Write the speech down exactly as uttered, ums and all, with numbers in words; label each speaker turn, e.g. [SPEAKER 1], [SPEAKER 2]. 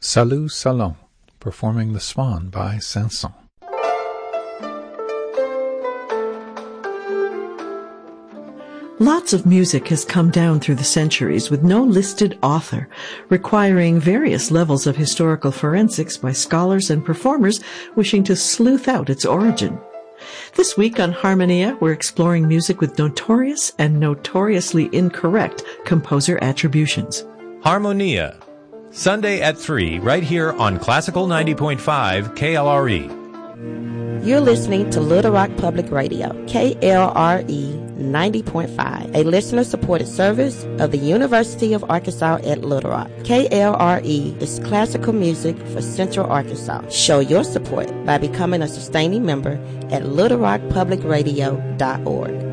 [SPEAKER 1] Salut Salon, performing The Swan by Saint-Saëns.
[SPEAKER 2] Lots of music has come down through the centuries with no listed author, requiring various levels of historical forensics by scholars and performers wishing to sleuth out its origin. This week on Harmonia, we're exploring music with notorious and notoriously incorrect composer attributions.
[SPEAKER 3] Harmonia, Sunday at three, right here on Classical ninety point five K L R E.
[SPEAKER 4] You're listening to Little Rock Public Radio, K L R E ninety point five, a listener-supported service of the University of Arkansas at Little Rock. K L R E is classical music for Central Arkansas. Show your support by becoming a sustaining member at little rock public radio dot org.